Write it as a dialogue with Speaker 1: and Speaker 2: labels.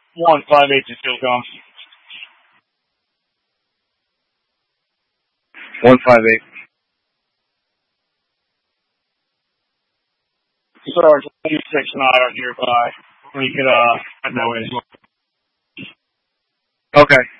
Speaker 1: 158 to Philcom.
Speaker 2: 158.
Speaker 1: Sorry, 269 are nearby. We could, know it.
Speaker 2: Okay.